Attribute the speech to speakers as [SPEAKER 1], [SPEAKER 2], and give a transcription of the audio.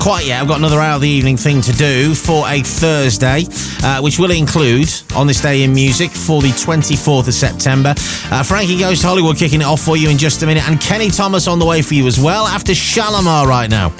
[SPEAKER 1] quite yet. I've got another hour of the evening thing to do for a Thursday, which will include On This Day in Music for the 24th of September. Frankie Goes to Hollywood kicking it off for you in just a minute, and Kenny Thomas on the way for you as well after Shalimar right now.